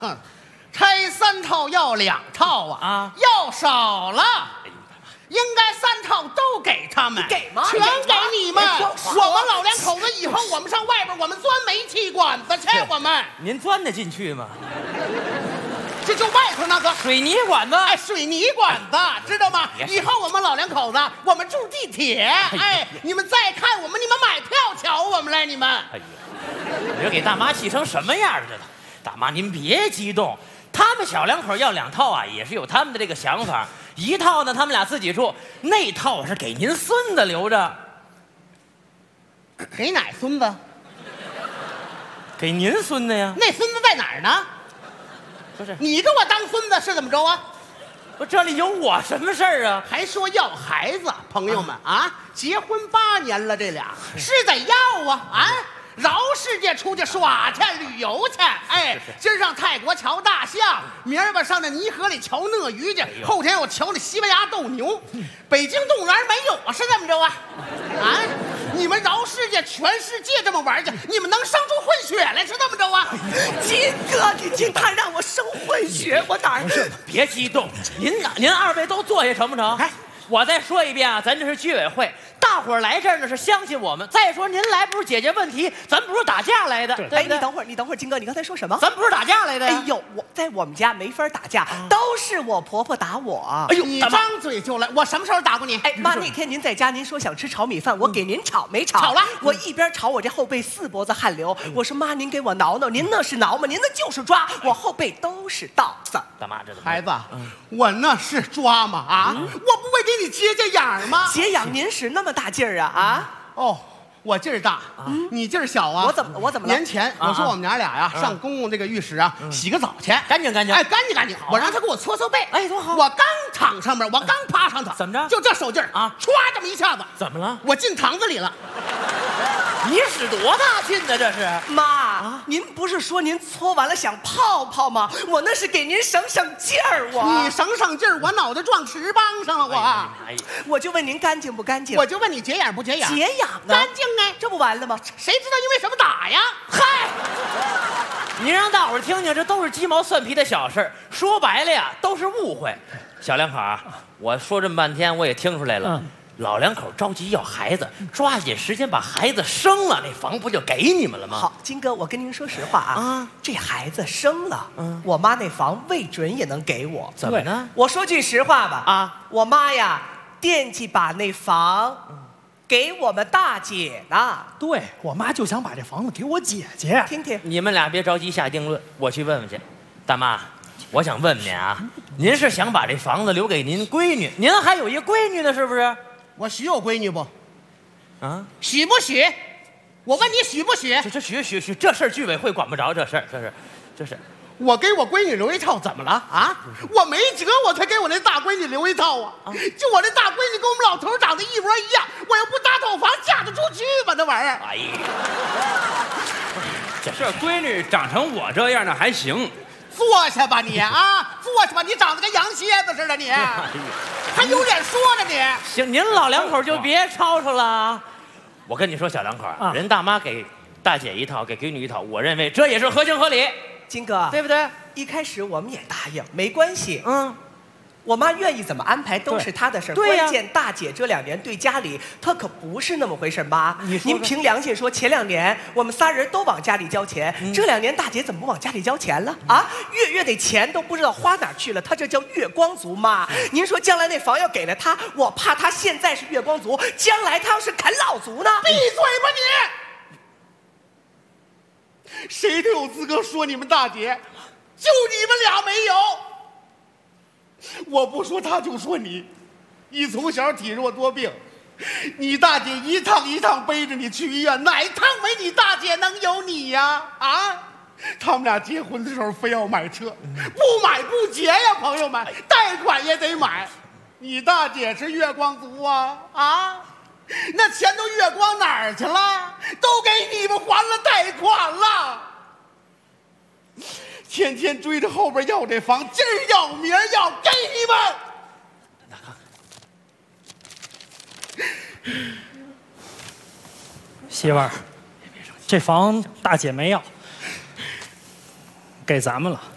拆3套要2套啊！要少了，应该3套都给他们。 给吗？ 全给你们！我们老两口子以后，我们上外边，我们钻煤气管子去。我们您钻得进去吗？ 这就外头那个水泥管子， 哎，水泥管子，知道吗？以后我们老两口子，我们住地铁，哎，你们再看我们，你们买票瞧我们来，你们。 哎呀，你这给大妈气成什么样了？大妈，您别激动。他们小两口要2套啊，也是有他们的这个想法。1套呢，他们俩自己住；那套是给您孙子留着。 给哪孙子？ 给您孙子呀？ 那孙子在哪儿呢？ 不是你给我当孙子是怎么着啊？ 不，这里有我什么事儿啊？ 还说要孩子，朋友们啊，结婚8年了，这俩是得要啊啊！饶世界出去耍去旅游去，哎，今儿上泰国瞧大象，明儿吧上那泥河里瞧鳄鱼去，后天我瞧那西班牙斗牛，北京动物园没有啊，是这么着啊？啊，你们饶世界全世界这么玩去，你们能生出混血来是这么着啊？ 金哥，你竟他让我生混血，我哪儿？ 别激动，您2位都坐下成不成？ 哎， 我再说一遍啊，咱这是居委会。大伙儿来这儿呢是相信我们。再说您来不是解决问题，咱不是打架来的。 哎，你等会儿，金哥，你刚才说什么？ 咱不是打架来的。 哎呦，我在我们家没法打架，都是我婆婆打我。 哎呦，你张嘴就来，我什么时候打过你？ 哎妈，那天您在家，您说想吃炒米饭，我给您炒，没炒。 炒了。 我一边炒，我这后背4脖子汗流。我说妈，您给我挠挠，您那是挠吗？您那就是抓，我后背都是道子。 大妈，这孩子，我那是抓吗？啊，我不会给你解解痒吗？ 解痒，您使那么大劲儿啊？ 哦，我劲儿大，你劲儿小啊！ 我怎么了？ 年前我说我们娘俩呀，上公共这个浴室啊，洗个澡去， 干净干净。 哎，干净。我让他给我搓搓背， 哎，多好！ 我刚躺上面，我刚趴上头， 怎么着？ 就这手劲儿啊， 歘这么一下子， 怎么了？ 我进堂子里了。 你使多大劲呢？这是妈，您不是说您搓完了想泡泡吗？我那是给您省劲儿， 你省劲儿，我脑袋撞石帮上了， 我就问您干净不干净？ 我就问你解痒不解痒？ 解痒啊， 干净哎， 这不完了吗？ 谁知道因为什么打呀？ 嗨，您让大伙儿听听，这都是鸡毛蒜皮的小事儿，说白了呀，都是误会。小两口啊，我说这么半天，我也听出来了。老两口着急要孩子，抓紧时间把孩子生了，那房不就给你们了吗？ 好，金哥，我跟您说实话啊，这孩子生了，我妈那房未准也能给我。 怎么呢？ 我说句实话吧，啊，我妈呀惦记把那房给我们大姐呢。 对，我妈就想把这房子给我姐姐。 听听， 你们俩别着急下定论，我去问问去。大妈，我想问问您啊，您是想把这房子留给您闺女？您还有一闺女呢，是不是？ 我许我闺女不？ 啊， 许不许？我问你许不许？ 这许，这事儿居委会管不着，这事儿，这是。 我给我闺女留一套，怎么了啊？我没辙，我才给我那大闺女留一套啊！就我这大闺女跟我们老头长得一模一样，我要不搭套房嫁得出去吗？这玩意儿！ 哎呀， 这闺女长成我这样的还行。 坐下吧你啊，坐下吧，你长得跟羊蝎子似的你，还有脸说呢你？ 行，您老两口就别吵吵了。我跟你说，小两口啊，人大妈给大姐一套，给闺女一套，我认为这也是合情合理。 金哥， 对不对？ 一开始我们也答应，没关系。我妈愿意怎么安排都是她的事儿。 对呀， 关键大姐这2年对家里她可不是那么回事。妈，您凭良心说，前2年我们3人都往家里交钱，这2年大姐怎么不往家里交钱了啊？月得钱都不知道花哪去了，她这叫月光族。妈，您说将来那房要给了她，我怕她现在是月光族，将来她要是啃老族呢？ 闭嘴吧你！谁都有资格说你们大姐，就你们俩没有。我不说他就说你，你从小体弱多病，你大姐一趟一趟背着你去医院，哪一趟没你大姐能有你呀？啊！他们俩结婚的时候非要买车，不买不结呀，朋友们，贷款也得买。你大姐是月光族啊啊！那钱都月光哪儿去了？都给你们还了贷款了。天天追着后边要这房，今儿要明儿要，给你们。 媳妇儿，这房大姐没要，给咱们了。